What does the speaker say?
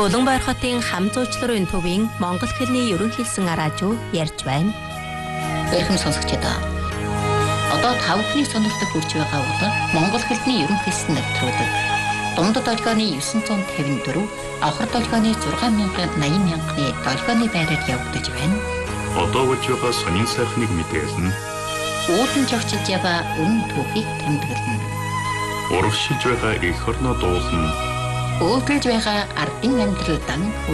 Улаанбаяр хотын хам зуучларын төвийн монгол хэлний ерөнхийлсэн араажуу ярьж байна. Эрхэм сонсогчдоо. Одоо та бүхний сонирхолтой хүрч байгаа бол монгол хэлний ерөнхийлсэн нэвтрүүлэг. Дундад долгионы 954, авхар долгионы 6,80,000-ны долгионы байраар явагдаж байна. Одоо болж байгаа сонин сайхныг мэдээлнэ. Үүдэн жогчж яваа үнэн түүхийг тэмдэглэнэ. Урагшилж байгаа эх орноо дуулна. Өөдөлж байгаа ардын амьдрал дан